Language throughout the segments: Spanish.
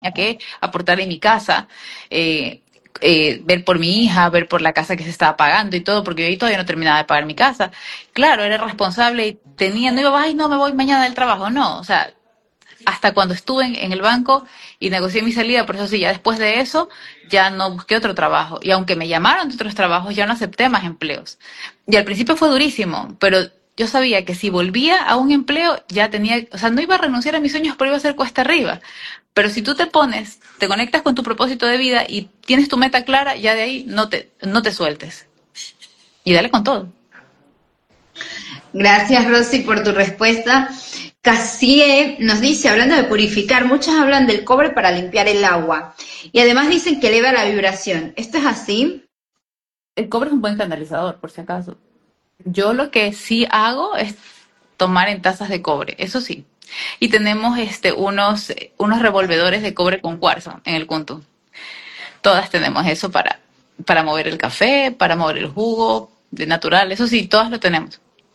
que aportar en mi casa, ver por mi hija, ver por la casa que se estaba pagando y todo, porque yo ahí todavía no terminaba de pagar mi casa. Claro, era responsable y tenía, no iba, ay, no, me voy mañana del trabajo, no, o sea, hasta cuando estuve en el banco y negocié mi salida, por eso sí, ya después de eso ya no busqué otro trabajo. Y aunque me llamaron de otros trabajos, ya no acepté más empleos. Y al principio fue durísimo, pero yo sabía que si volvía a un empleo ya tenía, o sea, no iba a renunciar a mis sueños, pero iba a ser cuesta arriba. Pero si tú te pones, te conectas con tu propósito de vida y tienes tu meta clara, ya de ahí no te sueltes. Y dale con todo. Gracias, Rosy, por tu respuesta. Cassie nos dice, hablando de purificar, muchos hablan del cobre para limpiar el agua y además dicen que eleva la vibración. ¿Esto es así? El cobre es un buen canalizador, por si acaso. Yo lo que sí hago es tomar en tazas de cobre, eso sí. Y tenemos unos revolvedores de cobre con cuarzo en el Kuntu. Todas tenemos eso para mover el café, para mover el jugo de natural, eso sí, todas lo tenemos.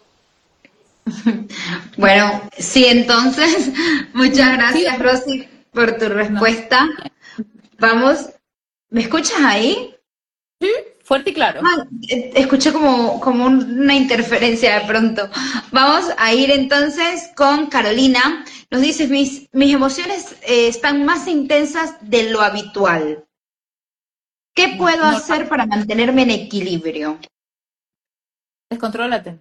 Bueno, sí, entonces, muchas Sí, gracias, Rosy, por tu no, respuesta. Vamos, ¿me escuchas ahí? fuerte y claro. Ah, escuché como una interferencia de pronto. Vamos a ir entonces con Carolina. Nos dice, mis emociones están más intensas de lo habitual. ¿Qué puedo Normal, hacer para mantenerme en equilibrio? descontrólate.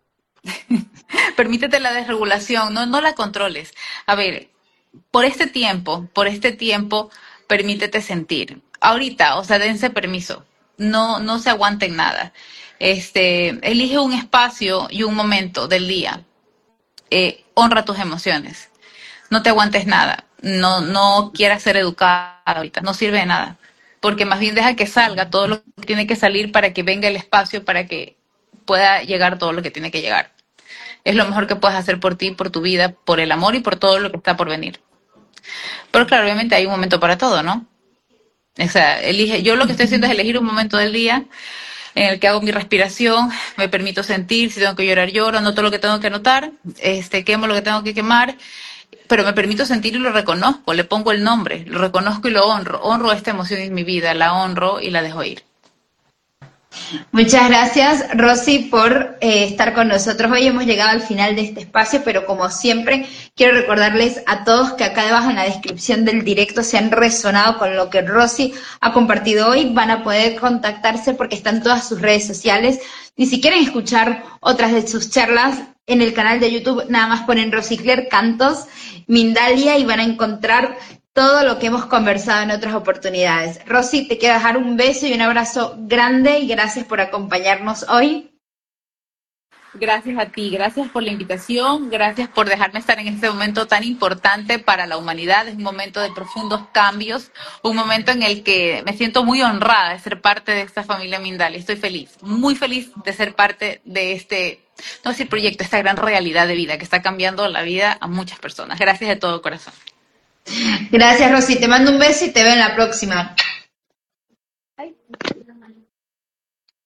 Permítete la desregulación, no la controles. A ver, por este tiempo, permítete sentir. Ahorita, o sea, dense permiso. No se aguanten nada. Elige un espacio y un momento del día. Honra tus emociones. No te aguantes nada. No quieras ser educada ahorita. No sirve de nada. Porque más bien deja que salga todo lo que tiene que salir para que venga el espacio para que pueda llegar todo lo que tiene que llegar. Es lo mejor que puedes hacer por ti, por tu vida, por el amor y por todo lo que está por venir. Pero claro, obviamente hay un momento para todo, ¿no? O sea, yo lo que estoy haciendo es elegir un momento del día en el que hago mi respiración, me permito sentir, si tengo que llorar, lloro, anoto lo que tengo que anotar, quemo lo que tengo que quemar, pero me permito sentir y lo reconozco, le pongo el nombre, lo reconozco y lo honro esta emoción en mi vida, la honro y la dejo ir. Muchas gracias, Rosy, por estar con nosotros. Hoy hemos llegado al final de este espacio, pero como siempre, quiero recordarles a todos que acá debajo en la descripción del directo se han resonado con lo que Rosy ha compartido hoy. Van a poder contactarse porque están todas sus redes sociales. Y si quieren escuchar otras de sus charlas, en el canal de YouTube nada más ponen Rosy Claire Cantos Mindalia y van a encontrar todo lo que hemos conversado en otras oportunidades. Rosy, te quiero dejar un beso y un abrazo grande y gracias por acompañarnos hoy. Gracias a ti, gracias por la invitación, gracias por dejarme estar en este momento tan importante para la humanidad. Es un momento de profundos cambios, un momento en el que me siento muy honrada de ser parte de esta familia Mindal. Estoy feliz, muy feliz de ser parte de no sé, proyecto, esta gran realidad de vida que está cambiando la vida a muchas personas. Gracias de todo corazón. Gracias, Rosy. Te mando un beso y te veo en la próxima.